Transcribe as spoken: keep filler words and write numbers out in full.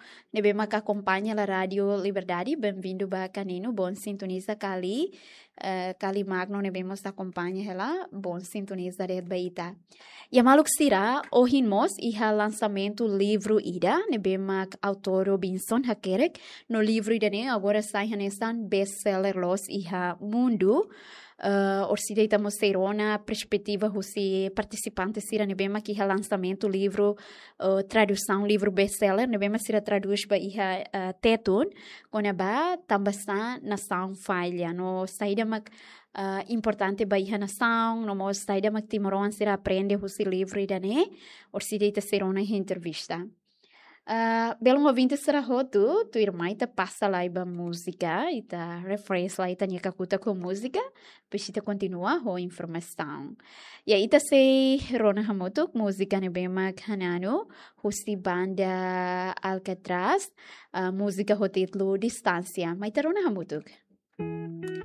Nebema que acompanha a Rádio Liberdade, bem-vindo ba canino, bom sintoniza Cali, uh, Cali Magno nebemos acompanha ela, bom sintoniza Red Baita. E a maluk será o rinmos e o lançamento do livro Ida, nebema autor Robinson Hakerek, no livro Ida ne agora sai hanesan best-seller los e ha mundo. Uh, Orsida estamos serona perspectiva se participante sira nebema que o lançamento livro uh, tradução livro best-seller nebema sira traduz ba iha uh, tetun quando ba tambasa nação falha no saída mak uh, importante ba iha nação no mo saída mak timoron sira aprende se livro idane Orsida ita serona entrevista. Uh, Belo ouvinte será roto, tu irmã ita passa lá iba música, ita refresh lá ita nikakuta com música, depois ita continua com informação. E aí ita sei Rona Hamoto, música nebema kanano, husi banda Alcatraz, uh, música ho título Distância, mas ita Rona Hamoto.